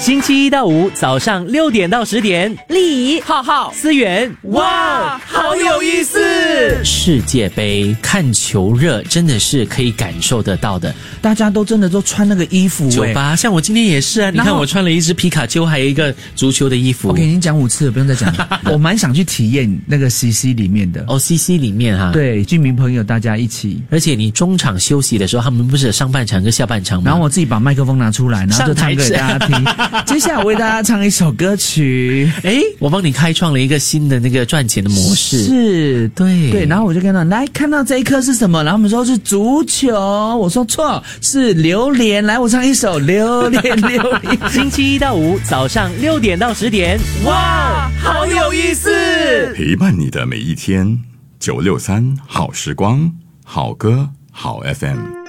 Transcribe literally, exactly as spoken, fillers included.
星期一到五早上六点到十点， 丽怡、 浩浩、思源，哇，好有意思！世界杯看球热真的是可以感受得到的， 大家都真的都穿那个衣服、欸， 酒吧像我今天也是啊，你看我穿了一只皮卡丘，还有一个足球的衣服。 我已经讲五次了，不用再讲了。我蛮想去体验那个 C C 里面的哦 ，C C 里面哈， 对，居民朋友大家一起， 而且你中场休息的时候，他们不是有上半场跟下半场吗？ 然后我自己把麦克风拿出来，然后就唱歌给大家听。接下来我为大家唱一首歌曲， 诶，我帮你开创了一个新的那个赚钱的模式， 是， 对对，然后我就跟他来看到这一颗是什么，然后我们说是足球，我说错，是榴莲，来我唱一首榴莲榴莲。 星期一到五早上六点到十点，哇，好有意思！ 陪伴你的每一天，九六三好时光，好歌好 F M。